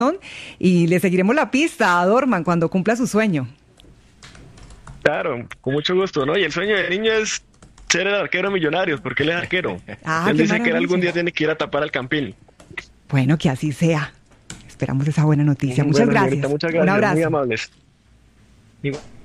y le seguiremos la pista a Dorman cuando cumpla su sueño. Claro, con mucho gusto, ¿no? Y el sueño de niño es ser el arquero de Millonarios, porque él es arquero. Él Qué dice que él algún día maravilla. tiene que ir a tapar al Campín. Bueno, que así sea. Esperamos esa buena noticia. Muchas Bueno, señorita, gracias. muchas Un gracias, muy abrazo. amables. Igual.